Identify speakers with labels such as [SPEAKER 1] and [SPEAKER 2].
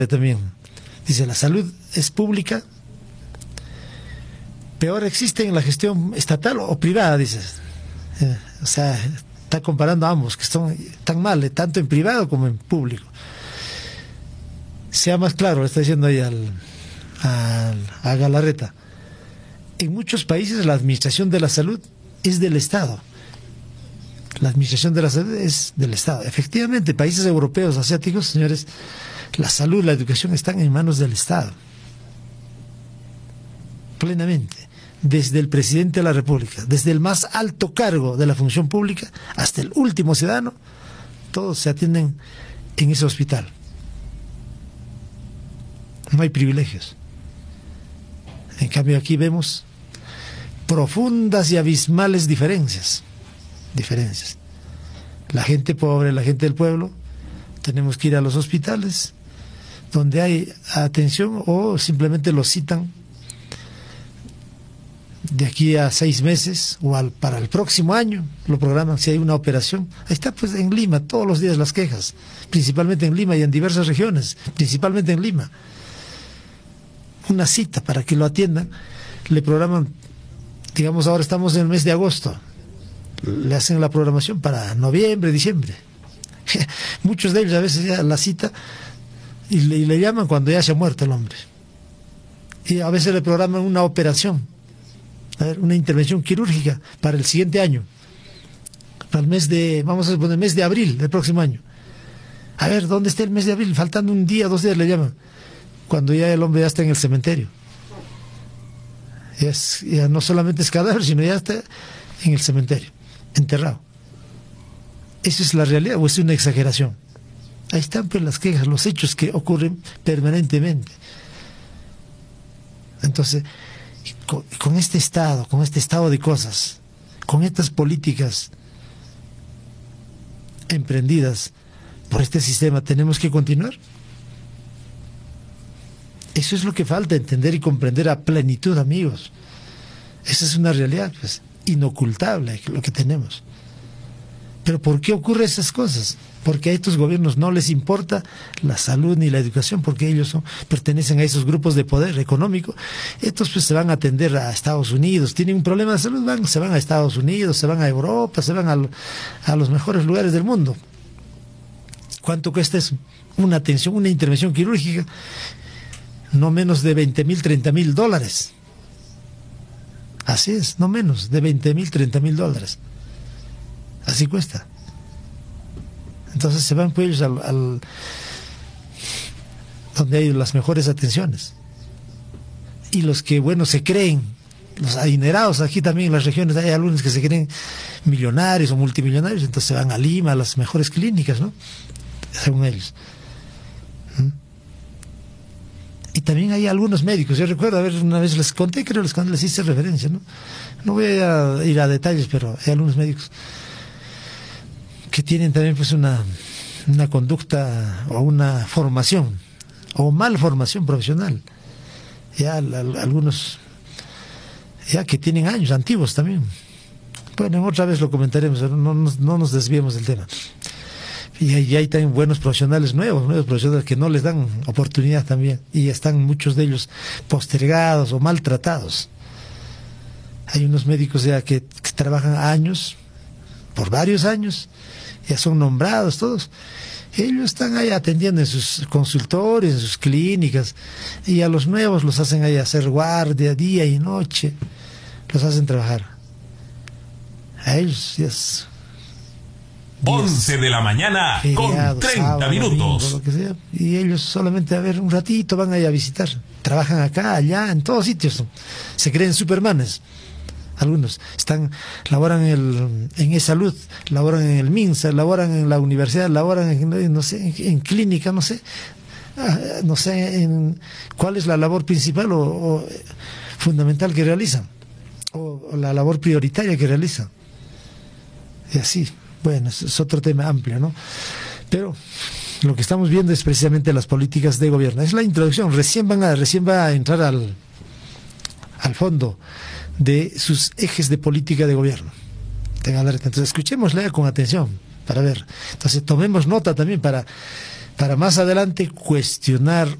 [SPEAKER 1] también. Dice, la salud es pública, peor existe en la gestión estatal o privada, dices. O sea, está comparando a ambos, que están tan mal, tanto en privado como en público. Sea más claro, le está diciendo ahí a Galarreta. En muchos países la administración de la salud es del Estado. La administración de la salud es del Estado. Efectivamente, países europeos, asiáticos, señores, la salud, la educación están en manos del Estado. Plenamente. Desde el presidente de la República, desde el más alto cargo de la función pública hasta el último ciudadano, todos se atienden en ese hospital. No hay privilegios. En cambio aquí vemos profundas y abismales diferencias. La gente pobre, la gente del pueblo, tenemos que ir a los hospitales donde hay atención o simplemente los citan de aquí a 6 meses o para el próximo año, lo programan si hay una operación. Ahí está pues en Lima, todos los días las quejas, principalmente en Lima y en diversas regiones, principalmente en Lima. Una cita para que lo atiendan, le programan, digamos ahora estamos en el mes de agosto, le hacen la programación para noviembre, diciembre. Muchos de ellos a veces ya la cita y le llaman cuando ya se ha muerto el hombre. Y a veces le programan una operación, una intervención quirúrgica para el siguiente año, para el mes de, vamos a poner, mes de abril del próximo año. A ver, ¿dónde está el mes de abril? Faltando un día, 2 días le llaman, cuando ya el hombre ya está en el cementerio. Ya no solamente es cadáver, sino ya está en el cementerio, enterrado. ¿Esa es la realidad o es una exageración? Ahí están pues las quejas, los hechos que ocurren permanentemente. Entonces, con este estado de cosas, con estas políticas emprendidas por este sistema, ¿tenemos que continuar? Eso es lo que falta entender y comprender a plenitud, amigos. Esa es una realidad pues inocultable lo que tenemos. Pero ¿por qué ocurren esas cosas? Porque a estos gobiernos no les importa la salud ni la educación, porque ellos pertenecen a esos grupos de poder económico. Estos pues se van a atender a Estados Unidos, tienen un problema de salud, se van a Estados Unidos, se van a Europa, se van a los mejores lugares del mundo. ¿Cuánto cuesta eso? Una atención, una intervención quirúrgica, no menos de $20,000, $30,000. Así es, no menos de $20,000, $30,000. Así cuesta. Entonces se van pues ellos donde hay las mejores atenciones. Y los que, bueno, se creen, los adinerados, aquí también en las regiones hay algunos que se creen millonarios o multimillonarios, entonces se van a Lima, a las mejores clínicas, ¿no? Según ellos. Y también hay algunos médicos, yo recuerdo, a ver, una vez les conté, creo que les hice referencia, ¿no? No voy a ir a detalles, pero hay algunos médicos que tienen también pues una conducta o una formación o malformación profesional. Ya algunos ya que tienen años antiguos también. Bueno, otra vez lo comentaremos, no nos desviemos del tema. Y hay también buenos profesionales nuevos profesionales que no les dan oportunidad también y están muchos de ellos postergados o maltratados. Hay unos médicos ya que trabajan años, por varios años, ya son nombrados todos. Ellos están ahí atendiendo en sus consultorios, en sus clínicas, y a los nuevos los hacen ahí hacer guardia día y noche, los hacen trabajar. A ellos ya es
[SPEAKER 2] 11 de la mañana
[SPEAKER 1] feriado,
[SPEAKER 2] con 30
[SPEAKER 1] sábado,
[SPEAKER 2] minutos.
[SPEAKER 1] Domingo, lo que sea, y ellos solamente a ver un ratito van ahí a visitar. Trabajan acá, allá, en todos sitios. Se creen supermanes. Algunos laboran en e-salud, laboran en el MINSA, laboran en la universidad, laboran en, no sé, en clínica, no sé cuál es la labor principal o fundamental que realizan, o la labor prioritaria que realizan. Y así, bueno, es otro tema amplio, ¿no? Pero lo que estamos viendo es precisamente las políticas de gobierno. Es la introducción, recién va a entrar al fondo de sus ejes de política de gobierno. Entonces escuchémosle con atención para ver. Entonces tomemos nota también para para más adelante cuestionar